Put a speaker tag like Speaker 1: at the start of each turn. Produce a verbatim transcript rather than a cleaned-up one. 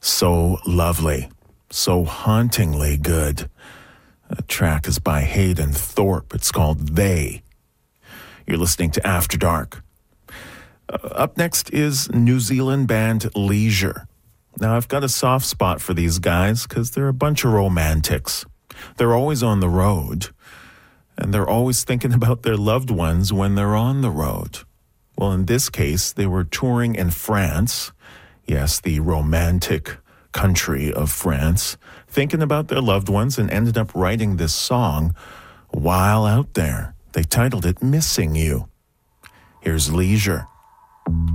Speaker 1: So lovely, so hauntingly good. The track is by Hayden Thorpe. It's called They. You're listening to After Dark. Uh, up next is New Zealand band Leisure. Now, I've got a soft spot for these guys because they're a bunch of romantics. They're always on the road, and they're always thinking about their loved ones when they're on the road. Well, in this case, they were touring in France. Yes, the romantic country of France, thinking about their loved ones and ended up writing this song while out there. They titled it Missing You. Here's Leisure.